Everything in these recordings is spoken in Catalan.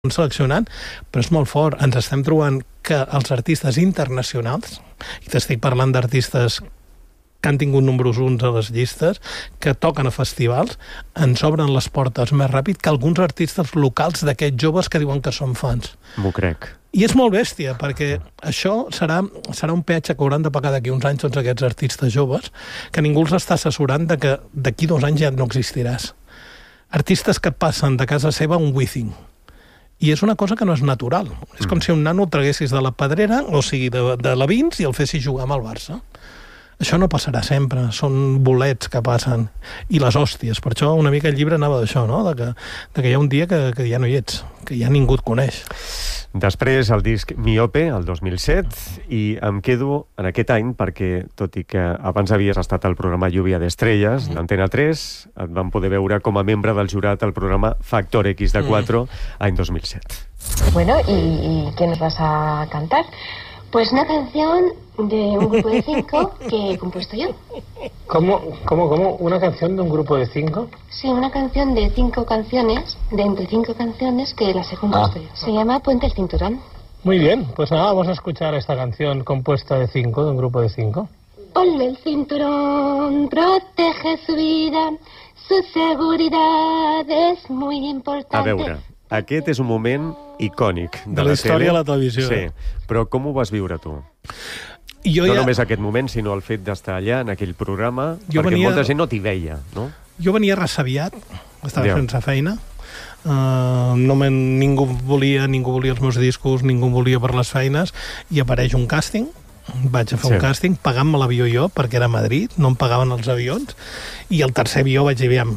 seleccionant, però és molt fort. Ens estem trobant que els artistes internacionals, i t'estic parlant d'artistes que han tingut números 1 a les llistes, que toquen a festivals, ens obren les portes més ràpid que alguns artistes locals d'aquests joves que diuen que són fans. M'ho crec. I és molt bèstia, perquè això serà un peatge que hauran de pagar d'aquí uns anys tots aquests artistes joves, que ningú els està assessorant de que d'aquí 2 anys ja no existiràs. Artistes que passen de casa seva a un Wizzing. I és una cosa que no és natural. És com si un nano el traguessis de la Pedrera, o sigui, de la Vins, i el fessis jugar amb el Barça. Això no passarà sempre, són bolets que passen, i les hòsties. Per això una mica el llibre anava d'això, no? De que hi ha un dia que ja no hi ets, que ja ningú et coneix. Després el disc Miope, el 2007, i em quedo en aquest any perquè, tot i que abans havies estat al programa Lluvia d'Estrelles, d'Antena 3, et van poder veure com a membre del jurat al programa Factor X de 4, any 2007. Bueno, ¿y qué nos vas a cantar? Pues una canción de un grupo de 5 que he compuesto yo. ¿Cómo? ¿Una canción de un grupo de 5? Sí, una canción de 5 canciones, de entre 5 canciones que las he compuesto yo. Se llama Ponte el cinturón. Muy bien, pues nada, vamos a escuchar esta canción compuesta de 5, de un grupo de 5. Ponle el cinturón, protege su vida, su seguridad es muy importante. A veure, aquest és un moment icònic de la història de la televisió. Sí, però com ho vas viure tu? No només aquest moment, sinó el fet d'estar allà, en aquell programa, perquè molta gent no t'hi veia, no? Jo venia ressabiat, estava sense feina, ningú volia els meus discos, ningú volia per les feines, i apareix un càsting, vaig a fer un càsting, pagant-me l'avió jo, perquè era a Madrid, no em pagaven els avions, i el tercer avió vaig dir, aviam,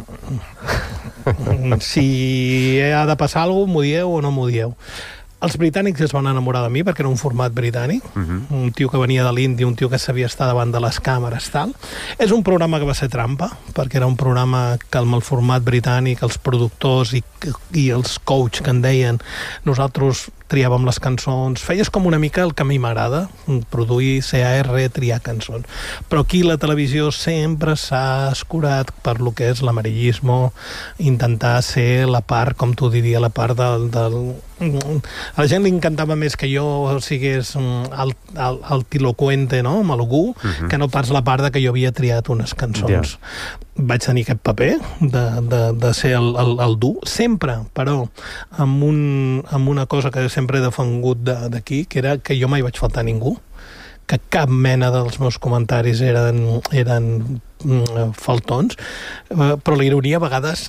si ha de passar alguna cosa, m'ho dieu o no m'ho dieu. Els britànics es van enamorar de mi perquè era un format britànic, un tio que venia de l'Índia, un tio que sabia estar davant de les càmeres, tal. És un programa que va ser trampa, perquè era un programa que amb el format britànic, els productors i els coach que en deien, nosaltres triàvem les cançons, feies com una mica el que a mi m'agrada, produir CAR, triar cançons. Però aquí la televisió sempre s'ha escurat per lo que és l'amarillismo, intentar ser la part, com tu diria, la part del... A la gent li encantava més que jo sigués altilocuente, no?, amb algú, que no pas la part de que jo havia triat unes cançons. Vaig tenir aquest paper de ser el dur, sempre, però amb una cosa que sempre he defengut d'aquí, que era que jo mai vaig faltar a ningú, que cap mena dels meus comentaris eren faltons, però la ironia a vegades,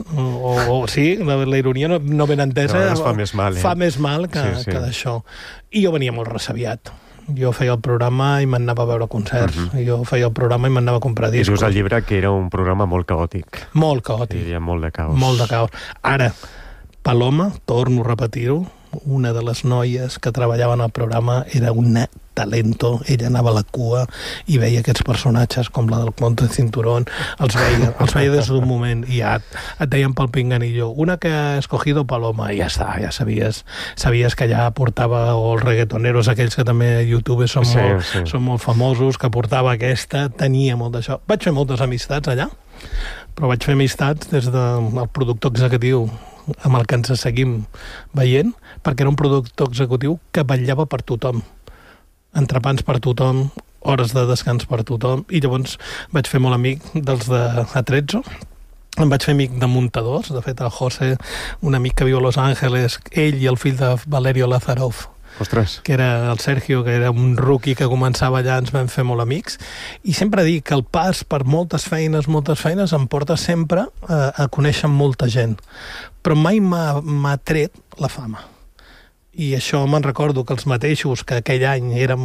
la ironia no ben entesa, fa més mal que d'això. I jo venia molt ressabiat. Jo feia el programa i m'anava a veure concerts. Jo feia el programa i m'anava a comprar discos. I dius al llibre que era un programa molt caòtic. Molt caòtic. Hi havia molt de caos. Molt de caos. Ara, Paloma, torno a repetir-ho, una de les noies que treballaven al programa era una talento, ella anava a la cua i veia aquests personatges com la del Ponte Cinturón, els veia des d'un moment i ja et deien pel pinganillo, una que ha escogido Paloma, i ja està, ja sabies que ja portava, o els reggaetoneros aquells que també a YouTube són molt famosos, que portava aquesta, tenia molt d'això. Vaig fer moltes amistats allà, però vaig fer amistats des del productor executiu amb el que ens seguim veient, perquè era un productor executiu que vetllava per tothom. Entrepans per tothom, hores de descans per tothom, i llavors vaig fer molt amic dels de A13, em vaig fer amic de muntadors, de fet el José, un amic que viu a Los Angeles, ell i el fill de Valerio Lazarov, que era el Sergio, que era un rookie que començava allà, ens vam fer molt amics, i sempre dic que el pas per moltes feines em porta sempre a conèixer molta gent, però mai m'ha tret la fama. I això me'n recordo que els mateixos que aquell any era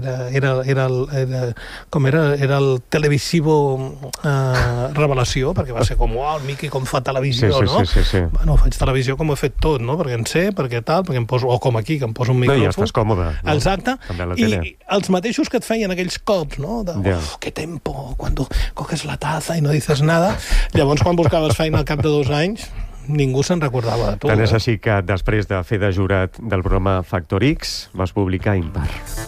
el televisivo revelació, perquè va ser com, uau, el Miqui com fa televisió, no? Bueno, faig televisió com ho he fet tot, no? Perquè en sé, perquè tal, perquè em poso, o com aquí, que em poso un micròfon. No, ja estàs còmode. Exacte. I els mateixos que et feien aquells cops, no? De, qué tempo, cuando coges la taza i no dices nada. Llavors, quan buscaves feina al cap de 2 anys, ningú se'n recordava de tu. Tant és així que després de fer de jurat del programa Factor X vas publicar Impar.